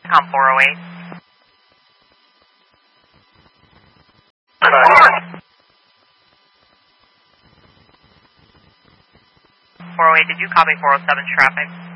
Com 408. 408, did you copy 407's traffic?